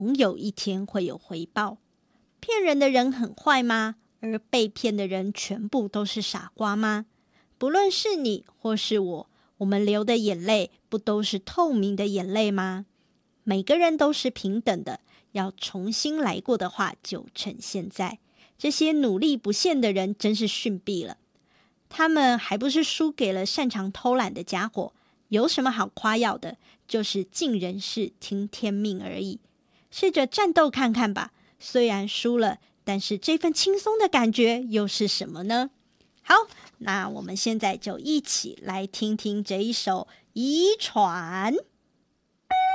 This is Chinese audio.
总有一天会有回报。骗人的人很坏吗？而被骗的人全部都是傻瓜吗？不论是你或是我，我们流的眼泪不都是透明的眼泪吗？每个人都是平等的，要重新来过的话，就趁现在。这些努力不懈的人真是逊毙了，他们还不是输给了擅长偷懒的家伙，有什么好夸耀的？就是尽人事听天命而已。试着战斗看看吧，虽然输了，但是这份轻松的感觉又是什么呢？好，那我们现在就一起来听听这一首《遗传》。